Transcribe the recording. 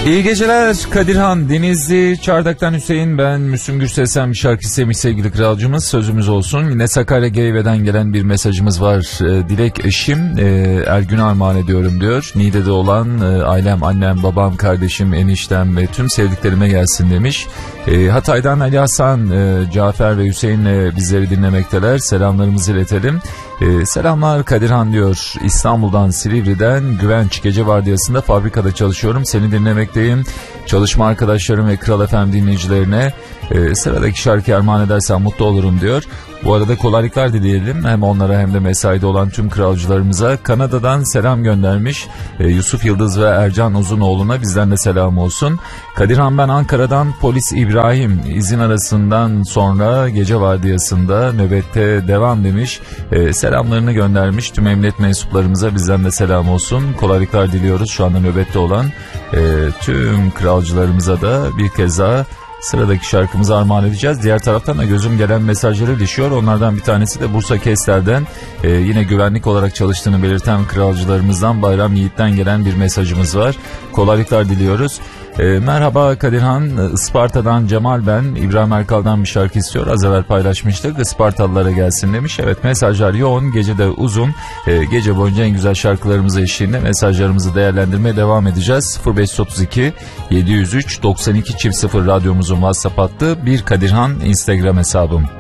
İyi geceler Kadirhan, Denizli, Çardak'tan Hüseyin, ben Müslüm Gürses'ten bir şarkı istemiş sevgili kralcımız, sözümüz olsun. Yine Sakarya Geyve'den gelen bir mesajımız var. Dilek eşim, Ergün'e armağan ediyorum diyor. Niğde'de olan ailem, annem, babam, kardeşim, eniştem ve tüm sevdiklerime gelsin demiş. Hatay'dan Ali Hasan, Cafer ve Hüseyin'le bizleri dinlemekteler. Selamlarımızı iletelim. Selamlar Kadirhan diyor. İstanbul'dan, Silivri'den Güvenç, gece vardiyasında fabrikada çalışıyorum. Seni dinlemekteyim. Çalışma arkadaşlarım ve Kral FM dinleyicilerine sıradaki şarkıyı armağan edersen mutlu olurum diyor. Bu arada kolaylıklar dileyelim hem onlara hem de mesaide olan tüm kralcılarımıza. Kanada'dan selam göndermiş Yusuf Yıldız ve Ercan Uzunoğlu'na bizden de selam olsun. Kadirhan, ben Ankara'dan polis İbrahim, izin arasından sonra gece vardiyasında nöbette devam demiş. Selamlarını göndermiş tüm emniyet mensuplarımıza, bizden de selam olsun. Kolaylıklar diliyoruz şu anda nöbette olan tüm kralcılarımıza da bir kez daha. Sıradaki şarkımızı armağan edeceğiz. Diğer taraftan da gözüm gelen mesajları düşüyor. Onlardan bir tanesi de Bursa Kestel'den yine güvenlik olarak çalıştığını belirten kralcılarımızdan Bayram Yiğit'ten gelen bir mesajımız var. Kolaylıklar diliyoruz. Merhaba Kadirhan, Isparta'dan Cemal ben. İbrahim Erkal'dan bir şarkı istiyor. Az evvel paylaşmıştık. Ispartalılara gelsin demiş. Evet, mesajlar yoğun, gece de uzun. Gece boyunca en güzel şarkılarımızı eşliğinde mesajlarımızı değerlendirmeye devam edeceğiz. 0532 703 92 0 radyomuzun WhatsApp hattı, bir Kadirhan Instagram hesabım.